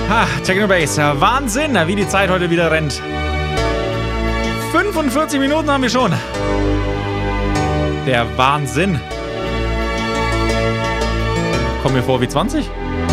Technobase, Wahnsinn, wie die Zeit heute wieder rennt. 45 Minuten haben wir schon. Der Wahnsinn. Kommen wir vor wie 20?